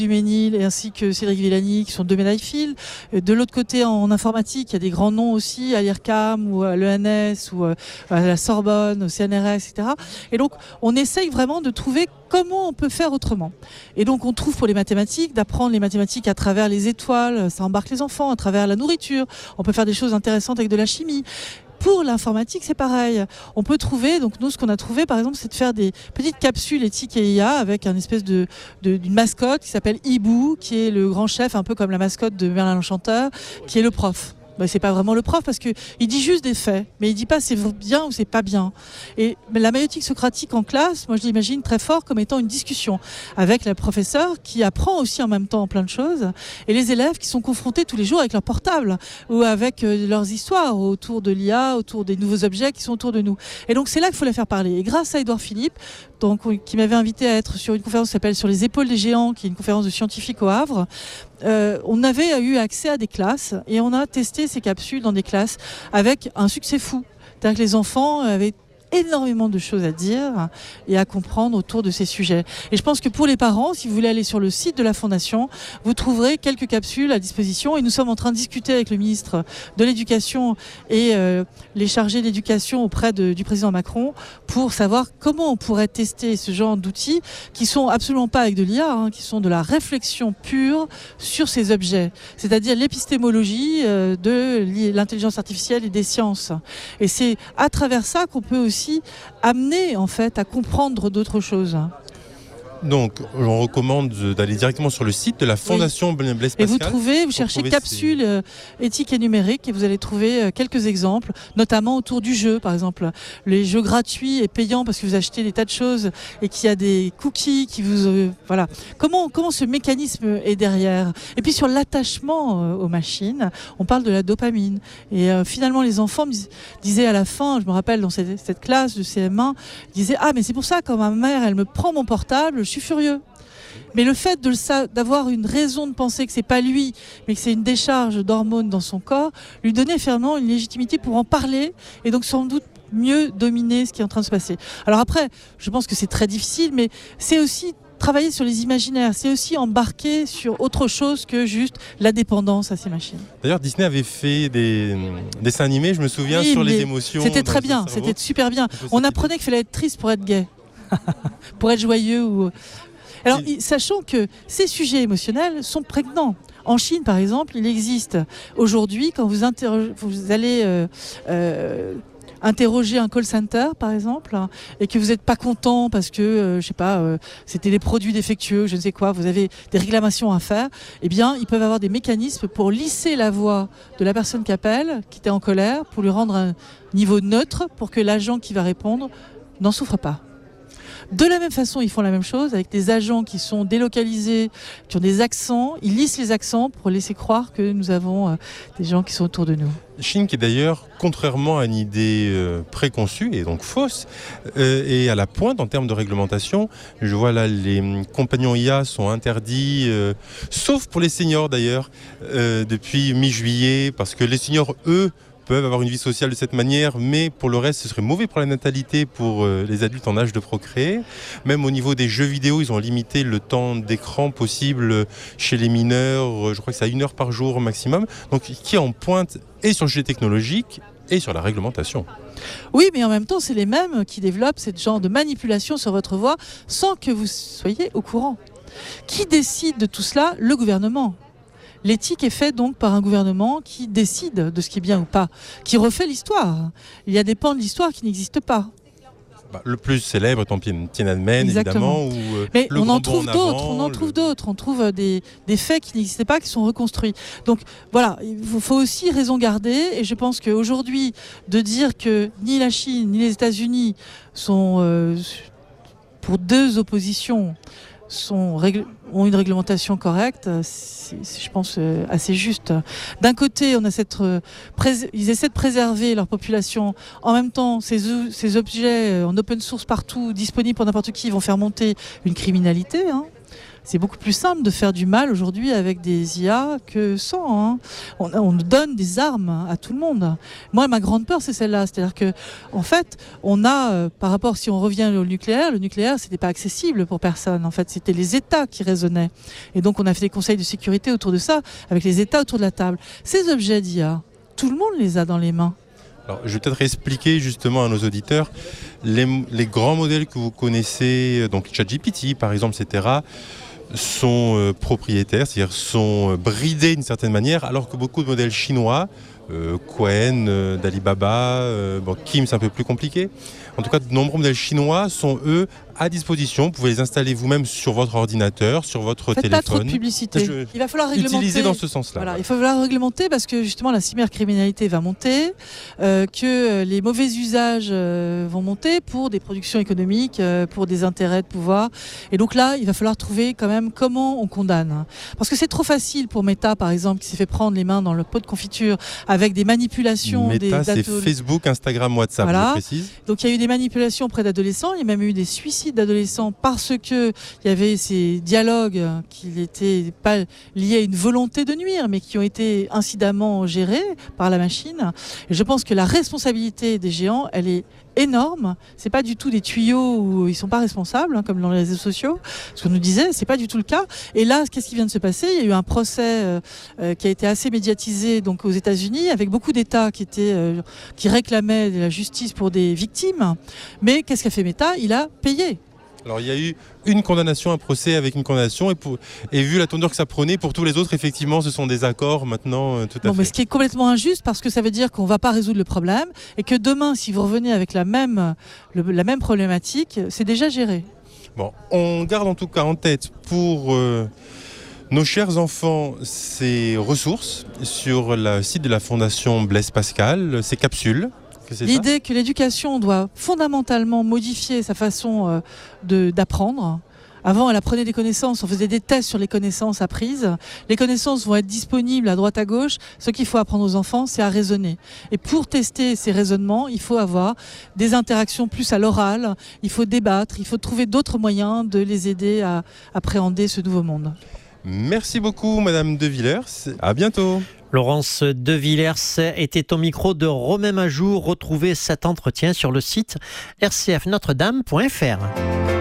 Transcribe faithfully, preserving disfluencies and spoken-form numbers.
Duménil et ainsi que Cédric Villani qui sont deux médailles Fields. De l'autre côté, en informatique, il y a des grands noms aussi, à l'I R C A M ou à l'E N S ou à la Sorbonne, au C N R S, et cetera. Et donc, on essaye vraiment de trouver comment on peut faire autrement. Et donc, on trouve pour les mathématiques, d'apprendre les mathématiques à travers les étoiles, ça embarque les enfants, à travers la nourriture. On peut faire des choses intéressantes avec de la chimie. Pour l'informatique, c'est pareil. On peut trouver, donc nous, ce qu'on a trouvé, par exemple, c'est de faire des petites capsules éthiques et I A avec un espèce de, de, d'une mascotte qui s'appelle Hibou, qui est le grand chef, un peu comme la mascotte de Merlin l'Enchanteur, qui est le prof. Ben, c'est pas vraiment le prof parce qu'il dit juste des faits, mais il dit pas c'est bien ou c'est pas bien. Et la maïeutique socratique en classe, moi je l'imagine très fort comme étant une discussion avec la professeure qui apprend aussi en même temps plein de choses et les élèves qui sont confrontés tous les jours avec leur portable ou avec euh, leurs histoires autour de l'I A, autour des nouveaux objets qui sont autour de nous. Et donc c'est là qu'il faut la faire parler. Et grâce à Édouard Philippe, donc, qui m'avait invité à être sur une conférence qui s'appelle Sur les épaules des géants, qui est une conférence de scientifiques au Havre, euh, on avait eu accès à des classes et on a testé ces capsules dans des classes avec un succès fou. C'est-à-dire que les enfants avaient énormément de choses à dire et à comprendre autour de ces sujets. Et je pense que pour les parents, si vous voulez aller sur le site de la Fondation, vous trouverez quelques capsules à disposition et nous sommes en train de discuter avec le ministre de l'Éducation et euh, les chargés d'éducation auprès de, du président Macron pour savoir comment on pourrait tester ce genre d'outils qui sont absolument pas avec de l'I A, hein, qui sont de la réflexion pure sur ces objets, c'est-à-dire l'épistémologie euh, de l'intelligence artificielle et des sciences. Et c'est à travers ça qu'on peut aussi amener en fait à comprendre d'autres choses. Donc, on recommande d'aller directement sur le site de la Fondation oui. Blaise Pascal. Et vous trouvez, vous cherchez capsules ces... éthiques et numériques et vous allez trouver quelques exemples, notamment autour du jeu, par exemple. Les jeux gratuits et payants parce que vous achetez des tas de choses et qu'il y a des cookies qui vous... Euh, voilà. Comment, comment ce mécanisme est derrière? Et puis sur l'attachement euh, aux machines, on parle de la dopamine. Et euh, finalement, les enfants me disaient à la fin, je me rappelle dans cette, cette classe de C M un, ils disaient « Ah, mais c'est pour ça quand ma mère, elle me prend mon portable, je suis furieux. » Mais le fait de le, d'avoir une raison de penser que c'est pas lui, mais que c'est une décharge d'hormones dans son corps, lui donnait finalement une légitimité pour en parler et donc sans doute mieux dominer ce qui est en train de se passer. Alors après, je pense que c'est très difficile, mais c'est aussi travailler sur les imaginaires, c'est aussi embarquer sur autre chose que juste la dépendance à ces machines. D'ailleurs, Disney avait fait des dessins animés, je me souviens, oui, sur les émotions. C'était très bien, c'était super bien. On apprenait qu'il fallait être triste pour être gai, pour être joyeux ou... Alors, sachant que ces sujets émotionnels sont prégnants. En Chine, par exemple, il existe aujourd'hui, quand vous, interro- vous allez euh, euh, interroger un call center, par exemple, hein, et que vous n'êtes pas content parce que, euh, je sais pas, euh, c'était des produits défectueux, je ne sais quoi, vous avez des réclamations à faire, eh bien, ils peuvent avoir des mécanismes pour lisser la voix de la personne qui appelle, qui était en colère, pour lui rendre un niveau neutre, pour que l'agent qui va répondre n'en souffre pas. De la même façon, ils font la même chose avec des agents qui sont délocalisés, qui ont des accents. Ils lissent les accents pour laisser croire que nous avons euh, des gens qui sont autour de nous. Chine qui est d'ailleurs, contrairement à une idée euh, préconçue et donc fausse, euh, est à la pointe en termes de réglementation. Je vois là, les compagnons I A sont interdits, euh, sauf pour les seniors d'ailleurs, euh, depuis mi-juillet, parce que les seniors, eux, peuvent avoir une vie sociale de cette manière, mais pour le reste, ce serait mauvais pour la natalité pour euh, les adultes en âge de procréer. Même au niveau des jeux vidéo, ils ont limité le temps d'écran possible chez les mineurs. Je crois que c'est à une heure par jour au maximum. Donc, qui est en pointe et sur le sujet technologique et sur la réglementation. Oui, mais en même temps, c'est les mêmes qui développent ce genre de manipulation sur votre voix sans que vous soyez au courant. Qui décide de tout cela? Le gouvernement. L'éthique est faite donc par un gouvernement qui décide de ce qui est bien ou pas, qui refait l'histoire. Il y a des pans de l'histoire qui n'existent pas. Bah, le plus célèbre étant Tiananmen, évidemment. Ou, euh, Mais le on grand en trouve bond en d'autres, avant, on en le... trouve d'autres. On trouve des, des faits qui n'existaient pas, qui sont reconstruits. Donc voilà, il faut aussi raison garder. Et je pense qu'aujourd'hui, de dire que ni la Chine ni les États-Unis sont euh, pour deux oppositions sont règle, ont une réglementation correcte, c'est, c'est, je pense, euh, assez juste. D'un côté, on a cette, euh, prés- ils essaient de préserver leur population. En même temps, ces, ces objets euh, en open source partout, disponibles pour n'importe qui, vont faire monter une criminalité. Hein. c'est beaucoup plus simple de faire du mal aujourd'hui avec des I A que sans. Hein. On, on donne des armes à tout le monde. Moi, ma grande peur, c'est celle-là. C'est-à-dire que, en fait, on a, euh, par rapport, si on revient au nucléaire, le nucléaire, c'était pas accessible pour personne. En fait, c'était les États qui raisonnaient. Et donc, on a fait des conseils de sécurité autour de ça, avec les États autour de la table. Ces objets d'I A, tout le monde les a dans les mains. Alors, je vais peut-être expliquer justement à nos auditeurs les, les grands modèles que vous connaissez, donc ChatGPT par exemple, et cetera, sont euh, propriétaires, c'est-à-dire sont euh, bridés d'une certaine manière, alors que beaucoup de modèles chinois, euh, Qwen, euh, d'Alibaba, euh, bon, Kim c'est un peu plus compliqué. En tout cas, de nombreux modèles chinois sont eux à disposition. Vous pouvez les installer vous-même sur votre ordinateur, sur votre Faites téléphone. Pas trop de publicité. Je... Il va falloir réglementer. Utiliser dans ce sens-là. Voilà, il va falloir réglementer parce que justement la cybercriminalité va monter, euh, que les mauvais usages euh, vont monter pour des productions économiques, euh, pour des intérêts de pouvoir. Et donc là, il va falloir trouver quand même comment on condamne. Parce que c'est trop facile pour Meta, par exemple, qui s'est fait prendre les mains dans le pot de confiture avec des manipulations. Meta, des c'est Facebook, Instagram, WhatsApp, voilà. Je précise. Donc il y a eu des manipulations auprès d'adolescents, il y a même eu des suicides d'adolescents parce que il y avait ces dialogues qui n'étaient pas liés à une volonté de nuire, mais qui ont été incidemment gérés par la machine. Et je pense que la responsabilité des géants, elle est énorme. C'est pas du tout des tuyaux où ils sont pas responsables, hein, comme dans les réseaux sociaux. Ce qu'on nous disait, c'est pas du tout le cas. Et là, qu'est-ce qui vient de se passer ? Il y a eu un procès euh, euh, qui a été assez médiatisé donc aux États-Unis, avec beaucoup d'États qui étaient euh, qui réclamaient de la justice pour des victimes. Mais qu'est-ce qu'a fait Meta ? Il a payé. Alors il y a eu une condamnation, un procès avec une condamnation, et, pour, et vu la tournure que ça prenait, pour tous les autres, effectivement, ce sont des accords maintenant, euh, tout à non, fait. Mais ce qui est complètement injuste, parce que ça veut dire qu'on ne va pas résoudre le problème, et que demain, si vous revenez avec la même, le, la même problématique, c'est déjà géré. Bon, on garde en tout cas en tête pour euh, nos chers enfants ces ressources sur le site de la Fondation Blaise Pascal, ces capsules. L'idée que l'éducation doit fondamentalement modifier sa façon euh, de, d'apprendre. Avant, elle apprenait des connaissances, on faisait des tests sur les connaissances apprises. Les connaissances vont être disponibles à droite à gauche. Ce qu'il faut apprendre aux enfants, c'est à raisonner. Et pour tester ces raisonnements, il faut avoir des interactions plus à l'oral, il faut débattre, il faut trouver d'autres moyens de les aider à appréhender ce nouveau monde. Merci beaucoup, Madame De Villers. À bientôt. Laurence De Villers était au micro de Romain Majoux. Retrouvez cet entretien sur le site r c f notre dame point f r.